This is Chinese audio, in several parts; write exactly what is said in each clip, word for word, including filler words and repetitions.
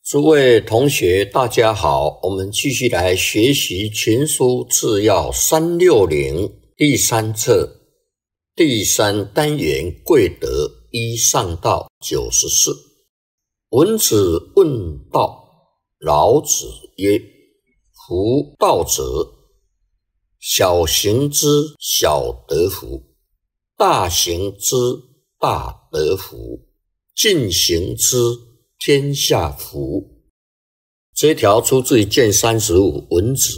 诸位同学大家好，我们继续来学习群书治要三六零第三册第三单元贵德一上到九十四。文子问道，老子曰：夫道者，小行之小得夫，大行之大得夫，尽行之天下服。这条出自于卷三十五文子。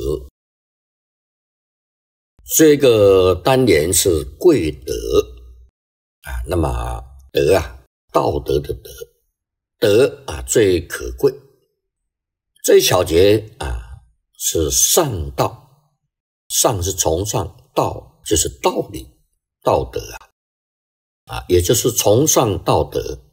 这个单元是贵德啊，那么德啊，道德的德，德啊最可贵。这一小节啊是上道，上是崇尚，道就是道理，道德啊，啊也就是崇尚道德。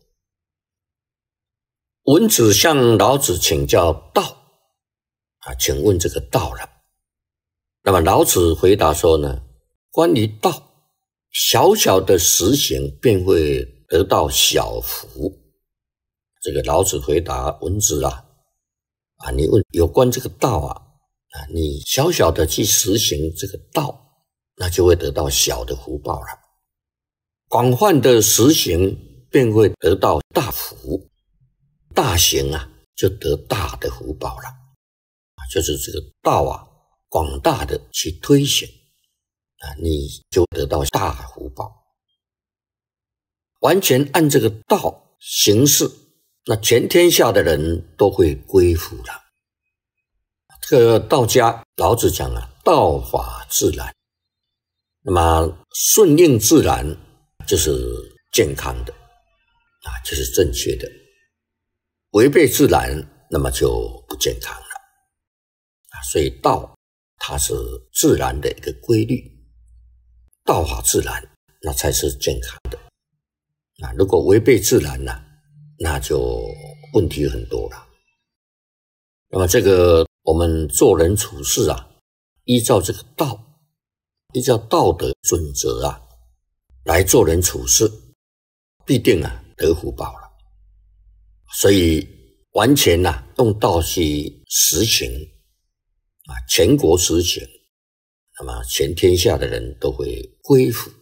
文子向老子请教道啊，请问这个道了。那么老子回答说呢，关于道，小小的实行便会得到小福。这个老子回答文子啊，啊，你问有关这个道啊，啊，你小小的去实行这个道，那就会得到小的福报了。广泛的实行便会得到大福。大行啊，就得大的福报了，就是这个道啊，广大的去推行啊，你就得到大福报。完全按这个道行事，那全天下的人都会归服了。这个道家老子讲啊，道法自然，那么顺应自然就是健康的啊，就是正确的。违背自然，那么就不健康了啊！所以道它是自然的一个规律，道法自然，那才是健康的。那如果违背自然呢，那就问题很多了。那么这个我们做人处事啊，依照这个道，依照道德准则啊，来做人处事，必定啊得福报了。所以完全啊用道去实行啊，全国实行，那么全天下的人都会归服。